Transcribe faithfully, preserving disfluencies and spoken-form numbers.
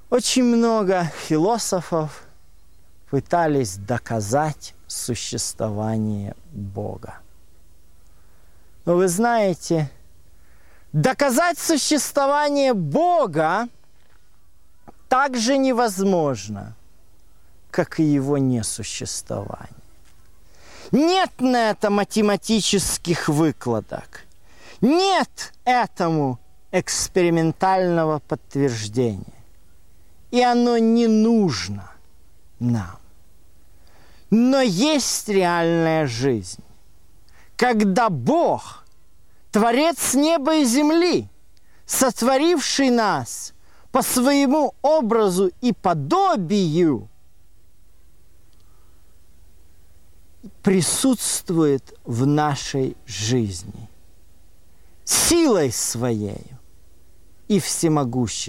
Очень много философов пытались доказать существование Бога. Но вы знаете, доказать существование Бога так же невозможно, как и его несуществование. Нет на это математических выкладок, нет этому экспериментального подтверждения. И оно не нужно нам. Но есть реальная жизнь, когда Бог, Творец неба и земли, сотворивший нас по своему образу и подобию, присутствует в нашей жизни силой своей и всемогуществом.